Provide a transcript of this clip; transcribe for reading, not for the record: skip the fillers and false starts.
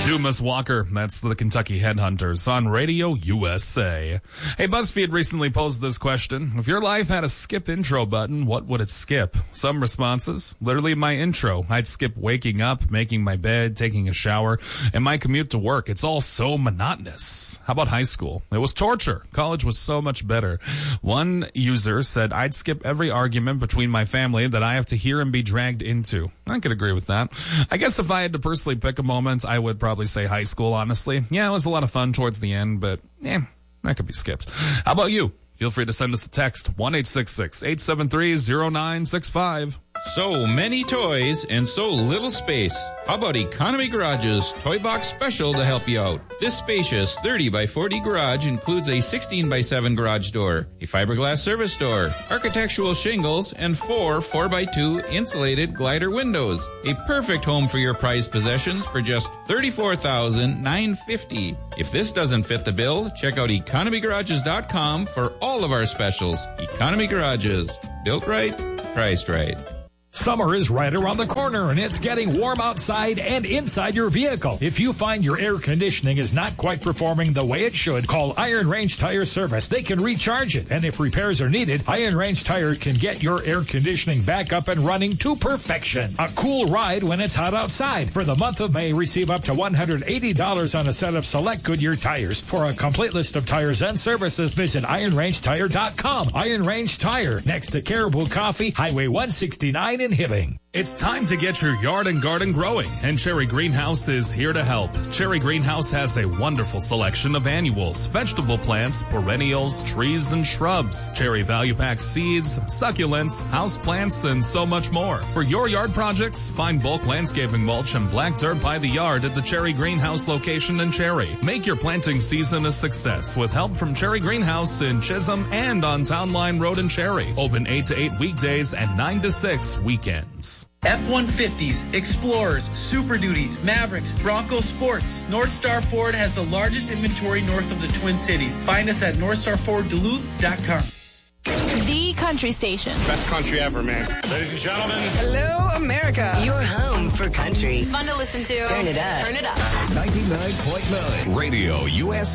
Dumas Walker, that's the Kentucky Headhunters on Radio USA. Hey, BuzzFeed recently posed this question. If your life had a skip intro button, what would it skip? Some responses, literally my intro. I'd skip waking up, making my bed, taking a shower, and my commute to work. It's all so monotonous. How about high school? It was torture. College was so much better. One user said, I'd skip every argument between my family that I have to hear and be dragged into. I could agree with that. I guess if I had to personally pick a moment, I would probably say high school, honestly. Yeah, it was a lot of fun towards the end, but that could be skipped. How about you? Feel free to send us a text, 1-866-873-0965. So many toys and so little space. How about Economy Garage's Toy Box Special to help you out? This spacious 30 by 40 garage includes a 16 by 7 garage door, a fiberglass service door, architectural shingles, and 4 4x2 insulated glider windows. A perfect home for your prized possessions for just $34,950. If this doesn't fit the bill, check out economygarages.com for all of our specials. Economy Garages. Built right, priced right. Summer is right around the corner, and it's getting warm outside and inside your vehicle. If you find your air conditioning is not quite performing the way it should, call Iron Range Tire Service. They can recharge it, and if repairs are needed, Iron Range Tire can get your air conditioning back up and running to perfection. A cool ride when it's hot outside. For the month of May, receive up to $180 on a set of select Goodyear tires. For a complete list of tires and services, visit IronRangeTire.com. Iron Range Tire, next to Caribou Coffee, Highway 169 in Hibbing. It's time to get your yard and garden growing, and Cherry Greenhouse is here to help. Cherry Greenhouse has a wonderful selection of annuals, vegetable plants, perennials, trees, and shrubs, Cherry Value Pack seeds, succulents, house plants, and so much more. For your yard projects, find bulk landscaping mulch and black dirt by the yard at the Cherry Greenhouse location in Cherry. Make your planting season a success with help from Cherry Greenhouse in Chisholm and on Town Line Road in Cherry. Open 8 to 8 weekdays and 9 to 6 weekends. F-150s, Explorers, Super Duties, Mavericks, Bronco Sports. North Star Ford has the largest inventory north of the Twin Cities. Find us at NorthstarFordDuluth.com. The country station. Best country ever, man. Ladies and gentlemen. Hello, America. Your home for country. Fun to listen to. Turn it up. Turn it up. 99.9 Radio USA.